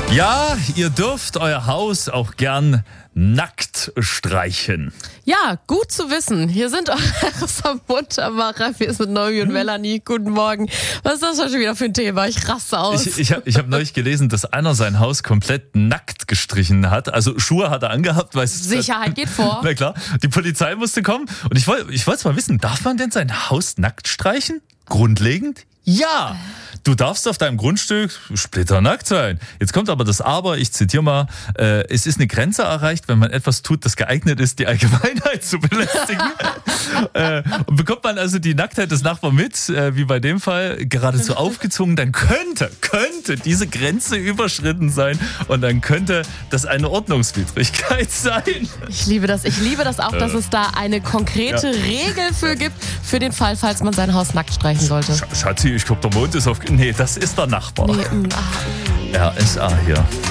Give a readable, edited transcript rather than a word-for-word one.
Ja, ihr dürft euer Haus auch gern nackt streichen. Ja, gut zu wissen. Hier sind eure Muntermacher. Wir sind Noemi und Melanie. Guten Morgen. Was ist das schon wieder für ein Thema? Ich raste aus. Ich hab neulich gelesen, dass einer sein Haus komplett nackt gestrichen hat. Also Schuhe hat er angehabt. Sicherheit geht vor. Na klar, die Polizei musste kommen. Und ich wollte mal wissen, darf man denn sein Haus nackt streichen? Grundlegend? Ja, du darfst auf deinem Grundstück splitternackt sein. Jetzt kommt aber das Aber, ich zitiere mal, es ist eine Grenze erreicht, wenn man etwas tut, das geeignet ist, die Allgemeinheit zu belästigen. Und bekommt man also die Nacktheit des Nachbarn mit, wie bei dem Fall, geradezu aufgezwungen, dann könnte diese Grenze überschritten sein und dann könnte das eine Ordnungswidrigkeit sein. Ich liebe das auch, dass es da eine konkrete Regel für gibt, für den Fall, falls man sein Haus nackt streichen sollte. Schatzi, ich glaube, der Mond ist auf... Nee, das ist der Nachbar. Nee, RSA hier.